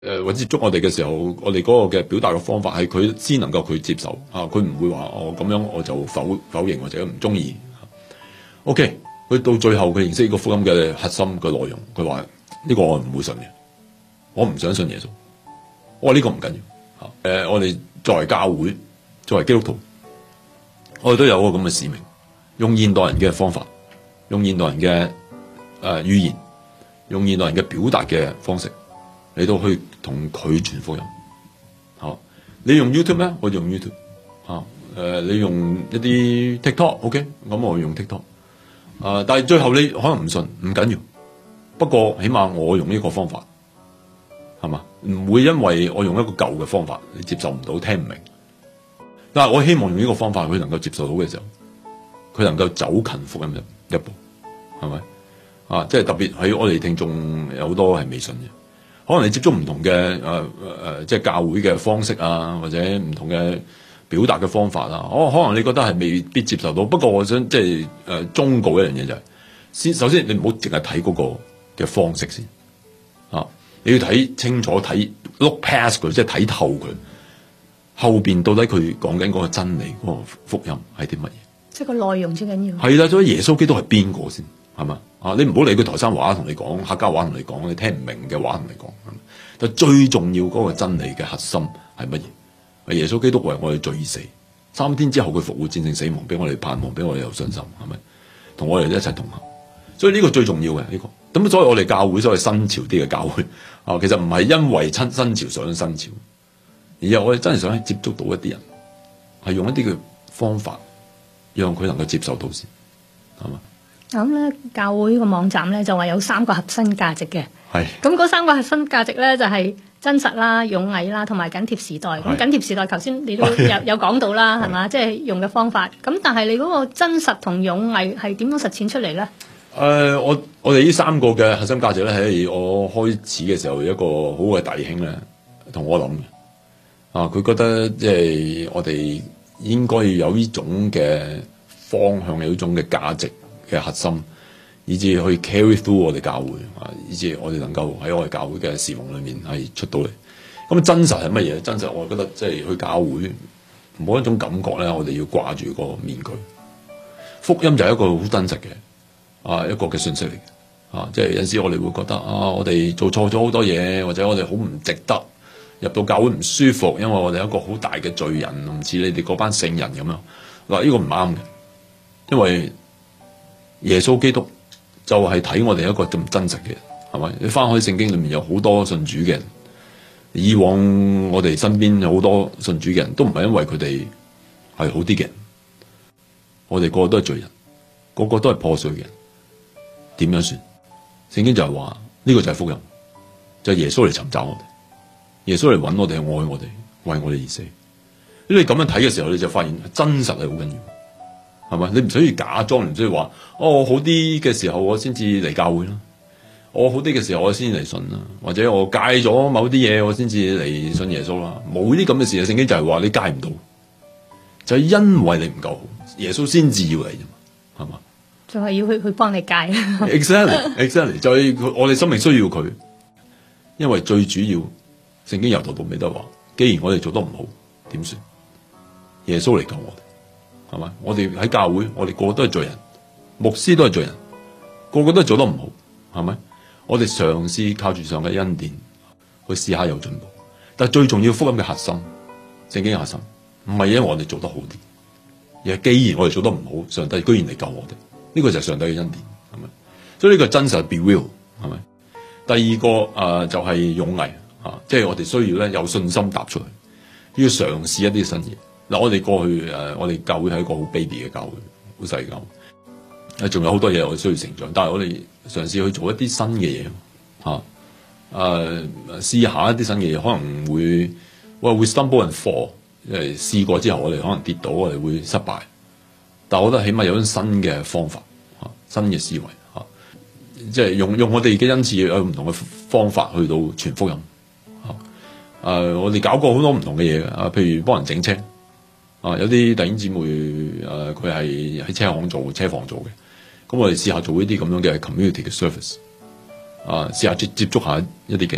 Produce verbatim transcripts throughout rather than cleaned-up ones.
誒或者接觸我哋嘅時候，我哋嗰個嘅表達嘅方法係佢先能夠佢接受啊，佢唔會話我咁樣我就否否認或者唔中意。OK，佢到最後佢認識呢個福音嘅核心嘅內容，佢話呢個我唔會信嘅，我唔想信耶穌。我話呢個唔緊要嚇，誒我哋作為教會，作為基督徒，我哋都有個咁嘅使命，用現代人嘅方法，用現代人嘅誒、呃、語言，用現代人嘅表達嘅方式。你都去同佢傳福音，好，你用 YouTube 咩？我用 YouTube， 嚇，誒、呃，你用一啲 TikTok，OK， 咁我用 TikTok， 啊、呃，但係最後你可能唔信，唔緊要，不過起碼我用呢個方法，係嘛？唔會因為我用一個舊嘅方法，你接受唔到，聽唔明，但係我希望用呢個方法，佢能夠接受到嘅時候，佢能夠走近福音一一步，係咪？啊，即係特別喺我哋聽眾有好多係未信嘅。可能你接觸唔同嘅誒誒，即係教會嘅方式啊，或者唔同嘅表達嘅方法啊，可可能你覺得係未必接受到。不過我想即係誒忠告一樣嘢就係、是，先首先你唔好淨係睇嗰個嘅方式先啊，你要睇清楚，睇 look past 佢，即係睇透佢後邊到底佢講緊嗰個真理嗰、嗰個福音係啲乜嘢？即係個內容最緊要。係啦，所以耶穌基督係邊個先？係嘛？啊！你唔好理佢台山話同你講，客家話同你講，你聽唔明嘅話同你講。但最重要嗰個真理嘅核心係乜嘢？耶穌基督為我哋罪死，三天之後佢復活戰勝死亡，俾我哋盼望，俾我哋有信心，係咪？同我哋一齊同行。所以呢個最重要嘅呢、呢個。咁所以我哋教會所謂新潮啲嘅教會啊，其實唔係因為親新潮想新潮，而係我哋真係想接觸到一啲人，係用一啲嘅方法，讓佢能夠接受到先，係嘛？ 咁咧，教會個網站咧就話有三個核心價值嘅。 係。 咁嗰三個核心價值咧就係、是、真實啦、勇毅啦，同埋緊貼時代。咁緊貼時代，頭先你都有有講到啦，係嘛？即係、就是、用嘅方法。咁但係你嗰個真實同勇毅係點樣實踐出嚟咧？誒、 呃，我我哋呢三個嘅核心價值咧，喺我開始嘅時候，一個好嘅弟兄咧，同我諗嘅。啊，佢覺得即係我哋應該要有呢種嘅方向，有呢種嘅價值嘅核心，以至去 carry through 我哋教會啊，以至我哋能夠喺我哋教會嘅侍奉裏面係出到嚟。咁真實係乜嘢？真實我覺得即係去教會冇一種感覺咧，我哋要掛住個面具。福音就係一個好真實嘅啊一個嘅信息嚟嘅啊，即係有陣時我哋會覺得啊，我哋做錯咗好多嘢，或者我哋好唔值得入到教會唔舒服，因為我哋一個好大嘅罪人，唔似你哋嗰班聖人咁樣。嗱，呢個唔啱嘅，因為耶穌基督就係睇我哋一個咁真實嘅人，係咪？你翻開聖經裏面有好多信主嘅人，以往我哋身邊有好多信主嘅人都唔係因為佢哋係好啲嘅人，我哋個個都係罪人，個個都係破碎嘅人，點樣算？聖經就係話呢個就係福音，就係耶穌嚟尋找我哋，耶穌嚟揾我哋，愛我哋，為我哋而死。因為你咁樣睇嘅時候，你就發現真實係好緊要。係咪？你唔需要假裝，唔需要話哦，我好啲嘅時候我先至嚟教會啦，我好啲嘅時候我先至嚟信啦，或者我戒咗某啲嘢我先至嚟信耶穌啦。冇啲咁嘅事啊！聖經就係話你戒唔到，就係因為你唔夠好，耶穌先至要嚟啫嘛，係嘛？ 就係要去去幫你戒。 Exactly, exactly，就係我哋生命需要佢，因為最主要聖經由頭到尾都話，既然我哋做得唔好，點算？耶穌嚟救我哋。係咪？我哋喺教會，我哋個個都係罪人，牧師都係罪人，個個都係做得唔好，係咪？我哋嘗試靠住上嘅恩典去試下有進步，但係最重要福音嘅核心，聖經嘅核心，唔係因為我哋做得好啲，而係既然我哋做得唔好，上帝居然嚟救我哋，呢個就係上帝嘅恩典，係咪？所以呢個真實 be real，係咪？第二個誒、呃、就係、是、勇毅啊，即係我哋需要咧有信心踏出去，要嘗試一啲新嘢。嗱，我哋過去誒、呃，我哋教會係一個好 baby 嘅教會，好細教會，誒，仲有好多嘢我哋需要成長，但係我哋嘗試去做一啲新嘅嘢，嚇、啊，誒、呃，試下一啲新嘅嘢，可能會，我會 stumble and fall，因為試過之後，我哋可能跌倒，我哋會失敗，但係我覺得起碼有種新嘅方法，嚇、啊，新嘅思維，嚇、啊，即係用用我哋嘅恩賜有唔同嘅方法去到傳福音，嚇、啊，誒、呃，我哋搞過好多唔同嘅嘢嘅，啊，譬如幫人整車。啊，有啲弟兄姊妹誒，佢係喺車行做車房做嘅，咁我哋試下做一啲咁樣嘅 community 嘅 service，啊，試下接接觸下一啲嘅人，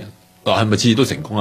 嗱係咪次次都成功啊？